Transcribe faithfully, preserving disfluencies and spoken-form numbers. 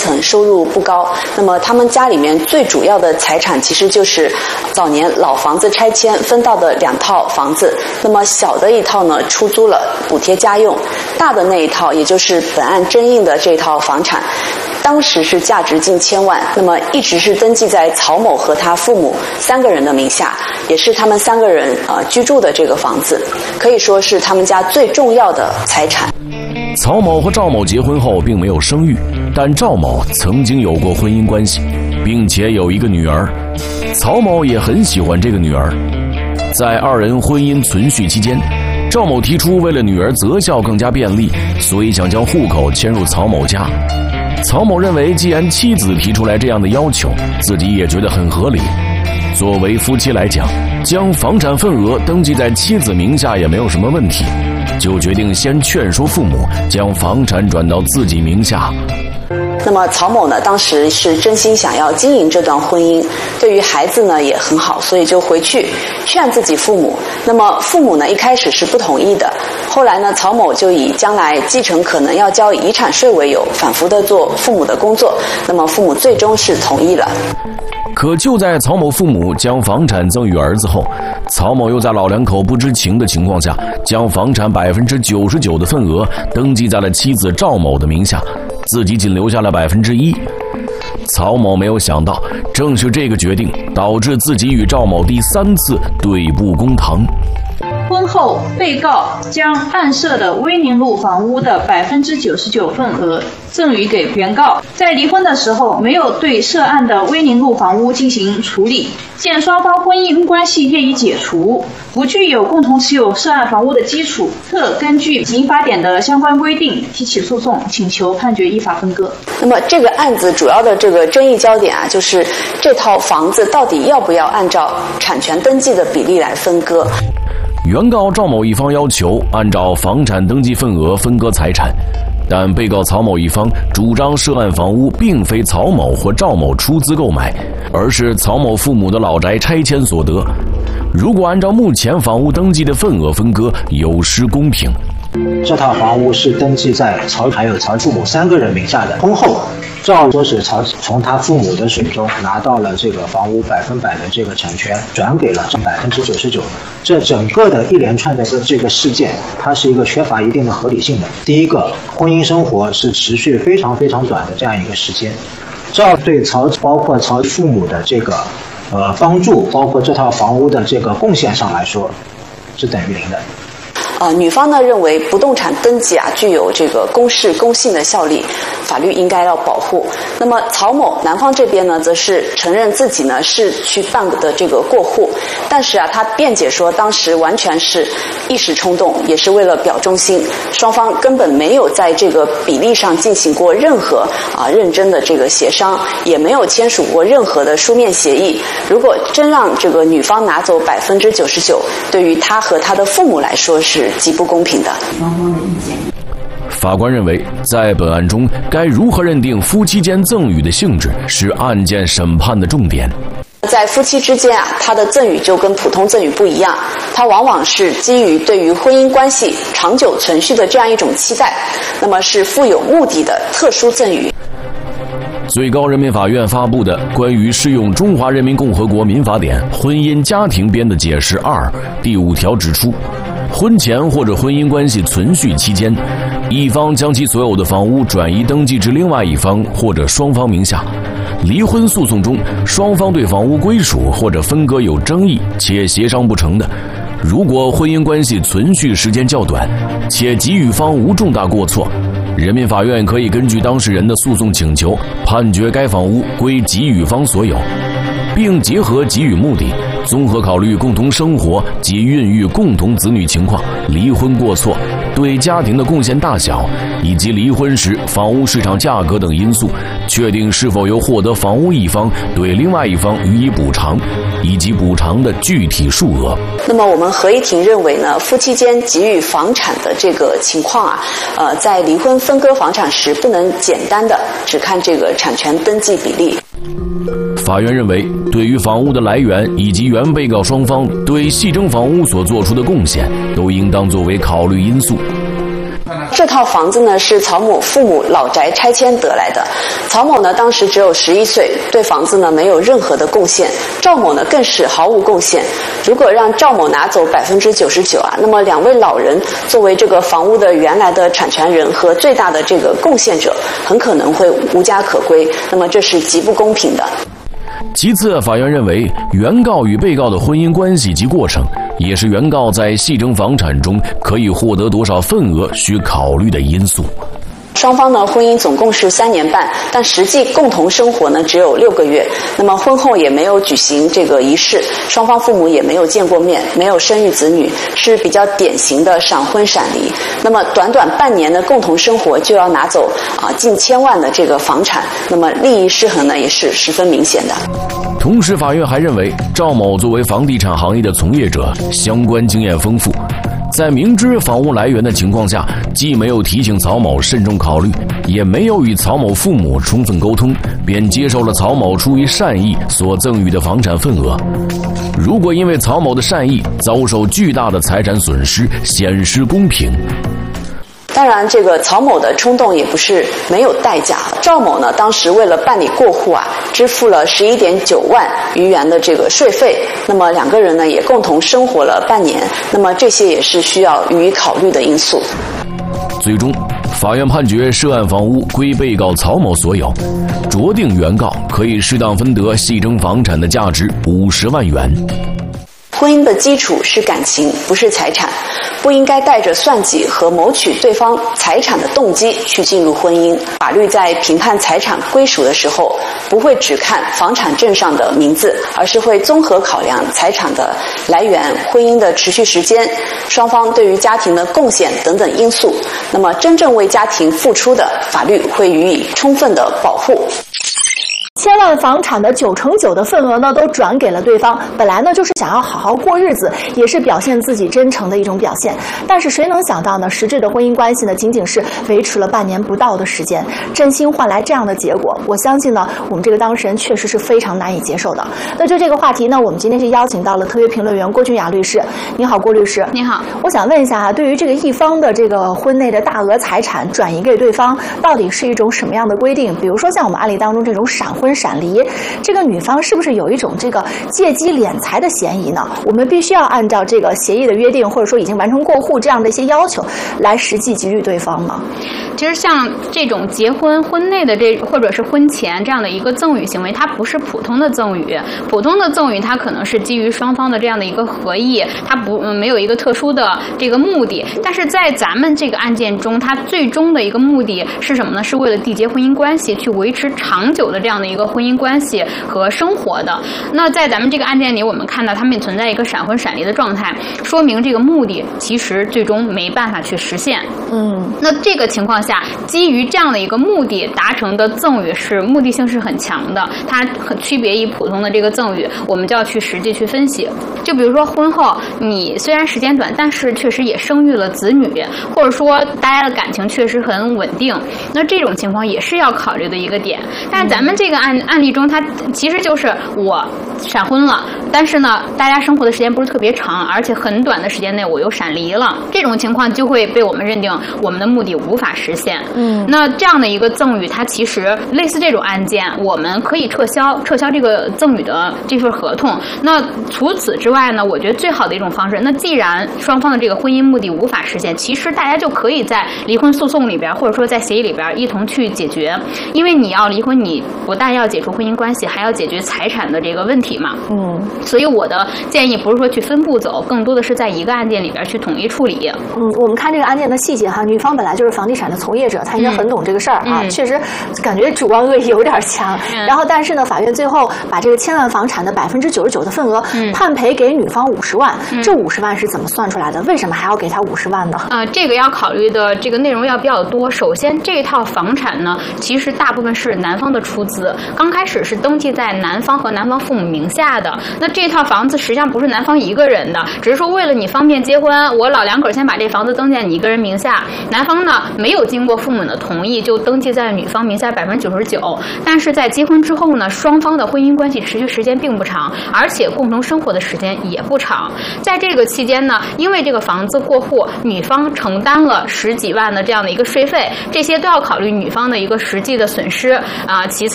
层，收入不高。那么他们家里面最主要的财产其实就是早年老房子拆迁分到的两套房子。那么小的一套呢出租了补贴家用，大的那一套也就是本案争议的这套房产，当时是价值近千万，那么一直是登记在曹某和他父母三个人的名下，也是他们三个人呃居住的这个房子，可以说是他们家最重要的财产。 曹某和赵某结婚后并没有生育，但赵某曾经有过婚姻关系，并且有一个女儿。曹某也很喜欢这个女儿。在二人婚姻存续期间，赵某提出为了女儿择校更加便利，所以想将户口迁入曹某家。曹某认为既然妻子提出来这样的要求，自己也觉得很合理。作为夫妻来讲，将房产份额登记在妻子名下也没有什么问题，就决定先劝说父母将房产转到自己名下。 那么曹某呢，当时是真心想要经营这段婚姻，对于孩子呢也很好，所以就回去劝自己父母。那么父母呢一开始是不同意的，后来呢曹某就以将来继承可能要交遗产税为由，反复的做父母的工作。那么父母最终是同意了。 可就在曹某父母将房产赠与儿子后，曹某又在老两口不知情的情况下，将房产百分之九十九的份额登记在了妻子赵某的名下，自己仅留下了百分之一。曹某没有想到，正是这个决定导致自己与赵某第三次对簿公堂。 婚后，被告将案涉的威宁路房屋的百分之九十九份额赠与给原告，在离婚的时候没有对涉案的威宁路房屋进行处理。见双方婚姻关系业已解除，不具有共同持有涉案房屋的基础，特根据民法典的相关规定提起诉讼，请求判决依法分割。 那么这个案子主要的这个争议焦点啊，就是这套房子到底要不要按照产权登记的比例来分割。 原告赵某一方要求按照房产登记份额分割财产，但被告曹某一方主张涉案房屋并非曹某或赵某出资购买，而是曹某父母的老宅拆迁所得。如果按照目前房屋登记的份额分割，有失公平。 这套房屋是登记在曹还有曹父母三个人名下的。婚后，赵说是曹从他父母的手中拿到了这个房屋百分百的这个产权，转给了百分之九十九。这整个的一连串的这个事件，它是一个缺乏一定的合理性的。第一个，婚姻生活是持续非常非常短的这样一个时间，赵对曹包括曹父母的这个呃帮助，包括这套房屋的这个贡献上来说，是等于零的。 呃，女方呢认为不动产登记啊具有这个公示公信的效力，法律应该要保护。那么曹某男方这边呢，则是承认自己呢是去办的这个过户，但是啊，他辩解说当时完全是一时冲动，也是为了表忠心，双方根本没有在这个比例上进行过任何啊认真的这个协商，也没有签署过任何的书面协议。如果真让这个女方拿走百分之九十九，对于他和他的父母来说是极不公平的。 双方的意见。 法官认为，在本案中，该如何认定夫妻间赠与的性质，是案件审判的重点。 在夫妻之间啊，他的赠与就跟普通赠与不一样，它往往是基于对于婚姻关系长久存续的这样一种期待，那么是富有目的的特殊赠与。 最高人民法院发布的关于适用《中华人民共和国民法典婚姻家庭编的解释二》第五条指出，婚前或者婚姻关系存续期间，一方将其所有的房屋转移登记至另外一方或者双方名下，离婚诉讼中双方对房屋归属或者分割有争议且协商不成的，如果婚姻关系存续时间较短，且给予方无重大过错，人民法院可以根据当事人的诉讼请求，判决该房屋归给予方所有，并结合给予目的，综合考虑共同生活及孕育共同子女情况、离婚过错、对家庭的贡献大小，以及离婚时房屋市场价格等因素，确定是否由获得房屋一方对另外一方予以补偿，以及补偿的具体数额。 那么我们合议庭认为呢，夫妻间给予房产的这个情况啊，呃，在离婚分割房产时，不能简单的只看这个产权登记比例。 法院认为，对于房屋的来源以及原被告双方对系争房屋所做出的贡献，都应当作为考虑因素。 这套房子呢是曹某父母老宅拆迁得来的。曹某呢当时只有十一岁，对房子呢没有任何的贡献。赵某呢更是毫无贡献。如果让赵某拿走百分之九十九啊，那么两位老人作为这个房屋的原来的产权人和最大的这个贡献者，很可能会无家可归。那么这是极不公平的。 其次，法院认为原告与被告的婚姻关系及过程，也是原告在系争房产中可以获得多少份额需考虑的因素。 双方呢婚姻总共是三年半，但实际共同生活呢只有六个月。那么婚后也没有举行这个仪式，双方父母也没有见过面，没有生育子女，是比较典型的闪婚闪离。那么短短半年的共同生活就要拿走啊近千万的这个房产，那么利益失衡呢也是十分明显的。 同时，法院还认为赵某作为房地产行业的从业者，相关经验丰富，在明知房屋来源的情况下，既没有提醒曹某慎重考虑，也没有与曹某父母充分沟通，便接受了曹某出于善意所赠予的房产份额。如果因为曹某的善意遭受巨大的财产损失，显失公平。 当然，这个曹某的冲动也不是没有代价。赵某呢，当时为了办理过户啊，支付了十一点九万余元的这个税费。那么两个人呢，也共同生活了半年。那么这些也是需要予以考虑的因素。 最终，法院判决涉案房屋归被告曹某所有，酌定原告可以适当分得系争房产的价值五十万元。 婚姻的基础是感情，不是财产，不应该带着算计和谋取对方财产的动机去进入婚姻。法律在评判财产归属的时候，不会只看房产证上的名字，而是会综合考量财产的来源、婚姻的持续时间、双方对于家庭的贡献等等因素。那么真正为家庭付出的，法律会予以充分的保护。 千万房产的九成九的份额呢，都转给了对方。本来呢，就是想要好好过日子，也是表现自己真诚的一种表现。但是谁能想到呢？实质的婚姻关系呢，仅仅是维持了半年不到的时间，真心换来这样的结果，我相信呢，我们这个当事人确实是非常难以接受的。那就这个话题呢，我们今天是邀请到了特约评论员郭俊雅律师。你好，郭律师。 你好。 我想问一下哈，对于这个一方的这个婚内的大额财产转移给对方，到底是一种什么样的规定？比如说像我们案例当中这种闪婚闪离，这个女方是不是有一种这个借机敛财的嫌疑呢？我们必须要按照这个协议的约定，或者说已经完成过户这样的一些要求来实际给予对方吗？ 其实像这种结婚婚内的这或者是婚前这样的一个赠与行为，它不是普通的赠与。普通的赠与它可能是基于双方的这样的一个合意，它不、嗯、没有一个特殊的这个目的。但是在咱们这个案件中，它最终的一个目的是什么呢？是为了缔结婚姻关系，去维持长久的这样的一个婚姻关系和生活的。那在咱们这个案件里，我们看到他们存在一个闪婚闪离的状态，说明这个目的其实最终没办法去实现。 嗯， 那这个情况下，基于这样的一个目的达成的赠与是目的性是很强的，它很区别于普通的这个赠与，我们就要去实际去分析。就比如说婚后你虽然时间短，但是确实也生育了子女，或者说大家的感情确实很稳定，那这种情况也是要考虑的一个点。但是咱们这个案案例中，它其实就是我闪婚了，但是呢大家生活的时间不是特别长，而且很短的时间内我又闪离了，这种情况就会被我们认定我们的目的无法实现。 嗯， 那这样的一个赠与，它其实类似这种案件，我们可以撤销撤销这个赠与的这份合同。那除此之外呢，我觉得最好的一种方式，那既然双方的这个婚姻目的无法实现，其实大家就可以在离婚诉讼里边，或者说在协议里边一同去解决。因为你要离婚，你不但要解除婚姻关系，还要解决财产的这个问题嘛。 嗯， 所以我的建议不是说去分步走，更多的是在一个案件里边去统一处理。 嗯，我们看这个案件的细节哈，女方本来就是房地产的从业者，她应该很懂这个事儿、嗯、啊，确实感觉主观恶意有点强、嗯。然后，但是呢，法院最后把这个千万房产的百分之九十九的份额、嗯、判赔给女方五十万、嗯，这五十万是怎么算出来的？为什么还要给她五十万呢？ 呃，这个要考虑的这个内容要比较多。首先，这套房产呢，其实大部分是男方的出资。刚刚开始是登记在男方和男方父母名下的。那这套房子实际上不是男方一个人的，只是说为了你方便结婚，我老两口先把这房子登记在你一个人名下。男方呢没有经过父母的同意就登记在女方名下百分之九十九，但是在结婚之后呢，双方的婚姻关系持续时间并不长，而且共同生活的时间也不长。在这个期间呢，因为这个房子过户，女方承担了十几万的这样的一个税费，这些都要考虑女方的一个实际的损失啊。其次